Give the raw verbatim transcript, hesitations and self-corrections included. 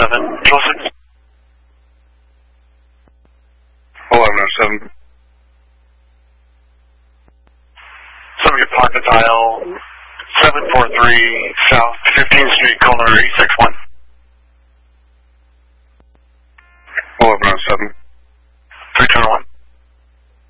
seven, Control six. eleven oh seven. Subject pocket dial seven four three South fifteenth Street, caller eight six one.